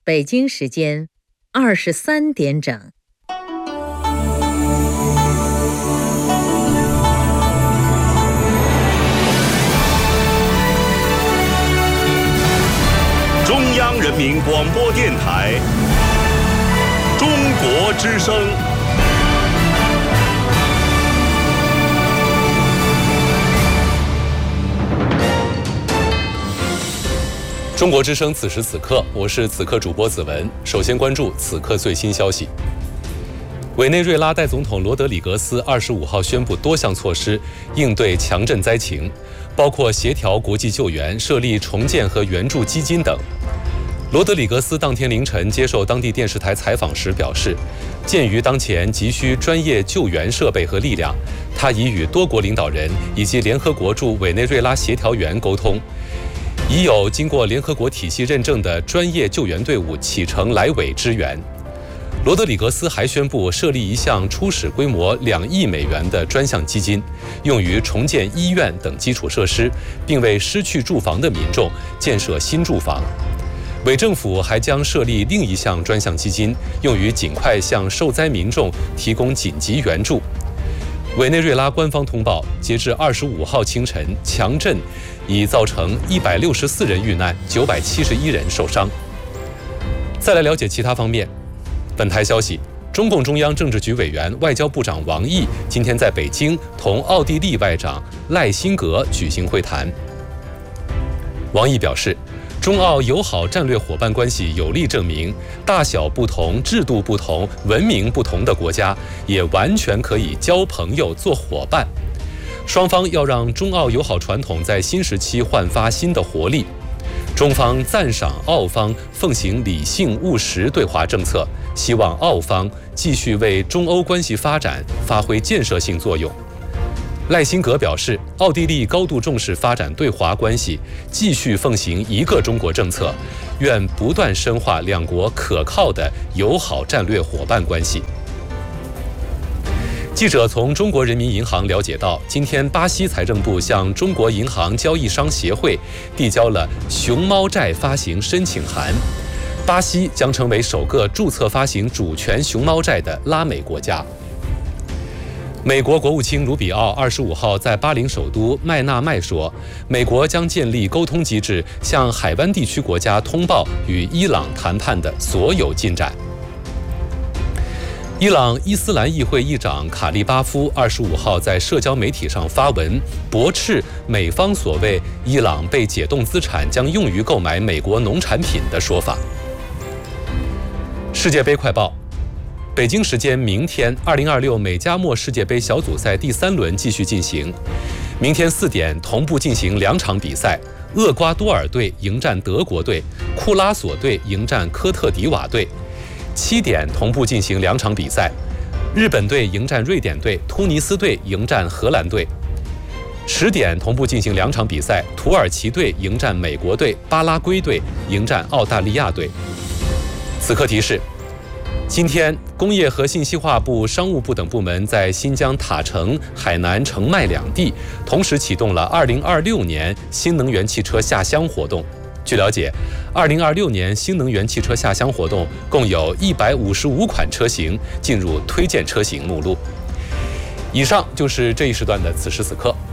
北京时间23点整。 中央人民广播电台中国之声。中国之声此时此刻，我是此刻主播子文。首先关注此刻最新消息。委内瑞拉代总统罗德里格斯25号宣布多项措施应对强震灾情，包括协调国际救援、设立重建和援助基金等。罗德里格斯当天凌晨接受当地电视台采访时表示，鉴于当前急需专业救援设备和力量，他已与多国领导人以及联合国驻委内瑞拉协调员沟通，已有经过联合国体系认证的专业救援队伍启程来委支援。罗德里格斯还宣布设立一项初始规模2亿美元的专项基金，用于重建医院等基础设施，并为失去住房的民众建设新住房。委政府还将设立另一项专项基金，用于尽快向受灾民众提供紧急援助。委内瑞拉官方通报，截至25号清晨，强震已造成164人遇难，971人受伤。再来了解其他方面。本台消息，中共中央政治局委员、外交部长王毅今天在北京同奥地利外长赖辛格举行会谈。王毅表示，中澳友好战略伙伴关系有力证明，大小不同、制度不同、文明不同的国家也完全可以交朋友、做伙伴。双方要让中澳友好传统在新时期焕发新的活力。中方赞赏澳方奉行理性务实对华政策，希望澳方继续为中欧关系发展发挥建设性作用。赖辛格表示，奥地利高度重视发展对华关系，继续奉行一个中国政策，愿不断深化两国可靠的友好战略伙伴关系。记者从中国人民银行了解到，今天巴西财政部向中国银行交易商协会递交了熊猫债发行申请函，巴西将成为首个注册发行主权熊猫债的拉美国家。美国国务卿卢比奥25号在巴林首都麦纳麦说，美国将建立沟通机制，向海湾地区国家通报与伊朗谈判的所有进展。伊朗伊斯兰议会议长卡利巴夫25号在社交媒体上发文，驳斥美方所谓伊朗被解冻资产将用于购买美国农产品的说法。世界杯快报。北京时间明天，2026美加墨世界杯小组赛第3轮继续进行。明天4点同步进行2场比赛，厄瓜多尔队迎战德国队，库拉索队迎战科特迪瓦队。7点同步进行2场比赛，日本队迎战瑞典队，突尼斯队迎战荷兰队。10点同步进行2场比赛，土耳其队迎战美国队，巴拉圭队迎战澳大利亚队。此刻提示，今天工业和信息化部、商务部等部门在新疆塔城、海南澄迈2地同时启动了2026年新能源汽车下乡活动。据了解，2026年新能源汽车下乡活动共有155款车型进入推荐车型目录。以上就是这一时段的此时此刻。